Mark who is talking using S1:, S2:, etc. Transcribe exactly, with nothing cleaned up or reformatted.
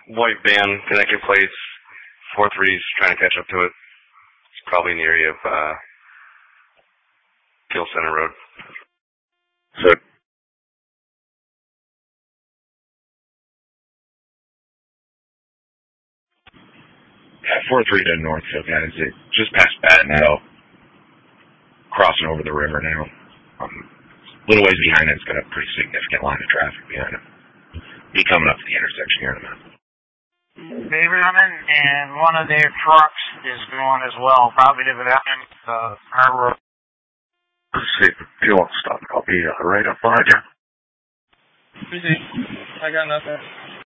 S1: white van, connector plates, four threes, trying to catch up to it. It's probably in the area of uh, Gill Center Road.
S2: So, yeah, four three to Northfield, guys. It just past Batten Meadow, crossing over the river now. Um, a little ways behind it, it's got a pretty significant line of traffic behind it. Be coming up to the intersection here in a minute.
S3: They running, and one of their trucks is going as well, probably to the uh, our road.
S2: See if you want to stop, I'll be uh, right up behind you.
S4: I got nothing.